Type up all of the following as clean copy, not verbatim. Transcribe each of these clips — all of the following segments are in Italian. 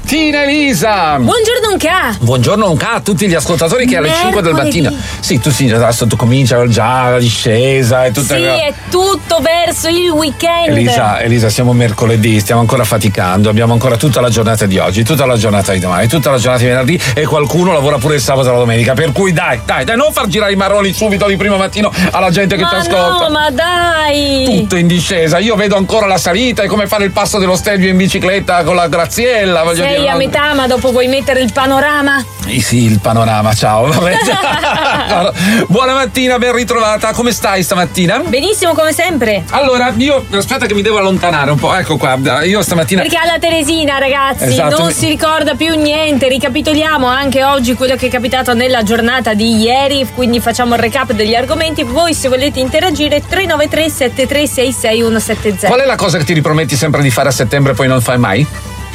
mattina Elisa. Buongiorno Unca. Buongiorno Unca a tutti gli ascoltatori che alle 5 del mattino. Sì, tu sì, adesso tu comincia già la discesa e tutto. Sì, è tutto verso il weekend. Elisa, siamo mercoledì, stiamo ancora faticando, abbiamo ancora tutta la giornata di oggi, tutta la giornata di domani, tutta la giornata di venerdì e qualcuno lavora pure il sabato e la domenica, per cui dai, non far girare i marroni subito di primo mattino alla gente che ti ascolta. No, ma dai! Tutto in discesa, io vedo ancora la salita e come fare il passo dello Stelvio in bicicletta con la Graziella. Sei a metà, ma dopo vuoi mettere il panorama? Sì, il panorama, ciao. Buona mattina, ben ritrovata. Come stai stamattina? Benissimo, come sempre. Allora, io aspetta che mi devo allontanare un po'. Ecco qua, io stamattina. Perché alla Teresina, ragazzi, esatto, non si ricorda più niente. Ricapitoliamo anche oggi quello che è capitato nella giornata di ieri. Quindi facciamo il recap degli argomenti. Voi, se volete interagire, 393 7366 170. Qual è la cosa che ti riprometti sempre di fare a settembre e poi non fai mai?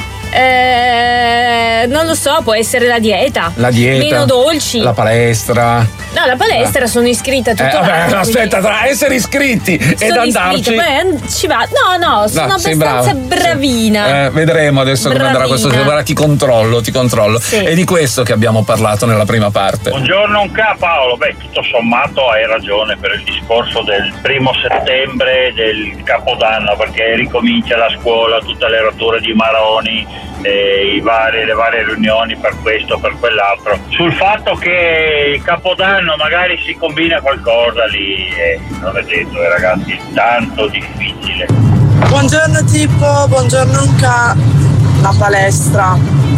Non lo so, può essere la dieta. La dieta. Meno dolci. La palestra. No, la palestra sono iscritta tutto l'anno. Aspetta, tra essere iscritti ed andarci. Poi ci va. No, sono abbastanza bravina. Vedremo adesso come andrà questo. Guarda, ti controllo. Sì. È di questo che abbiamo parlato nella prima parte. Buongiorno Unca, Paolo. Tutto sommato hai ragione per il discorso del 1° settembre del Capodanno, perché ricomincia la scuola, tutte le rotture di maroni, le varie riunioni per questo, per quell'altro. Sul fatto che il Capodanno magari si combina qualcosa lì, non è detto, ragazzi, è tanto difficile. Buongiorno Tipo, buongiorno Unca. La palestra,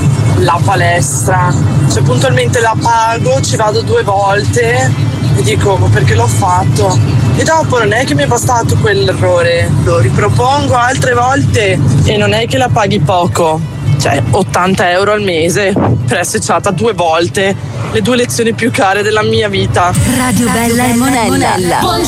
cioè puntualmente la pago, ci vado 2 volte e dico ma perché l'ho fatto? E dopo non è che mi è bastato quell'errore, lo ripropongo altre volte e non è che la paghi poco, cioè 80 euro al mese per essere stata 2 volte le 2 lezioni più care della mia vita. Radio Bella e Monella.